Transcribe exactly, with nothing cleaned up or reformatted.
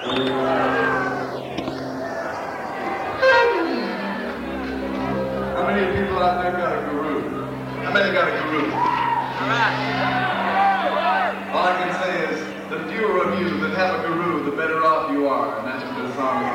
How many people out there got a guru? How many got a guru? All I can say is, the fewer of you that have a guru, the better off you are. And that's what this song is